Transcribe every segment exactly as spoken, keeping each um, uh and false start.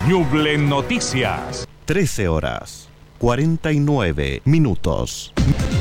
Ñuble Noticias. trece horas, cuarenta y nueve minutos.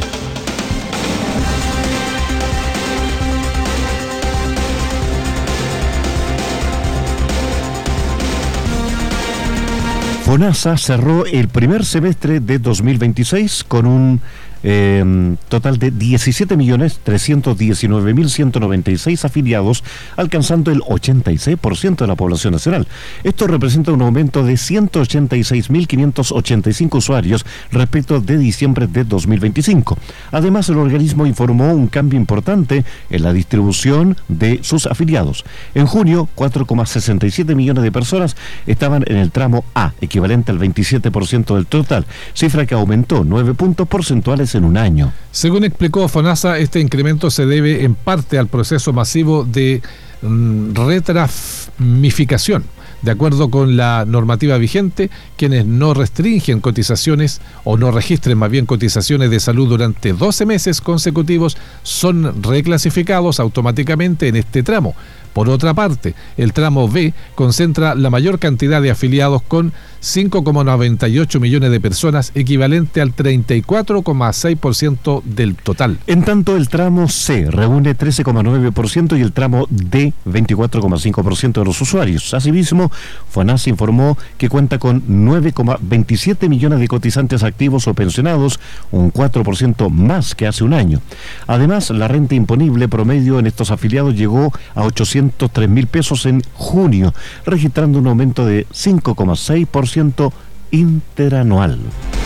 FONASA cerró el primer semestre de dos mil veintiséis con un eh, total de diecisiete millones trescientos diecinueve mil ciento noventa y seis afiliados, alcanzando el ochenta y seis por ciento de la población nacional. Esto representa un aumento de ciento ochenta y seis mil quinientos ochenta y cinco usuarios respecto de diciembre de dos mil veinticinco. Además, el organismo informó un cambio importante en la distribución de sus afiliados. En junio, cuatro coma sesenta y siete millones de personas estaban en el tramo A, equivalente al veintisiete por ciento del total, cifra que aumentó nueve puntos porcentuales en un año. Según explicó FONASA, este incremento se debe en parte al proceso masivo de mm, retramificación. De acuerdo con la normativa vigente, quienes no restringen cotizaciones o no registren más bien cotizaciones de salud durante doce meses consecutivos son reclasificados automáticamente en este tramo. Por otra parte, el tramo B concentra la mayor cantidad de afiliados con cinco coma noventa y ocho millones de personas, equivalente al treinta y cuatro coma seis por ciento del total. En tanto, el tramo C reúne trece coma nueve por ciento y el tramo D veinticuatro coma cinco por ciento de los usuarios. Asimismo, FONASA informó que cuenta con nueve coma veintisiete millones de cotizantes activos o pensionados, un cuatro por ciento más que hace un año. Además, la renta imponible promedio en estos afiliados llegó a ochocientos tres mil pesos en junio, registrando un aumento de cinco coma seis por ciento interanual.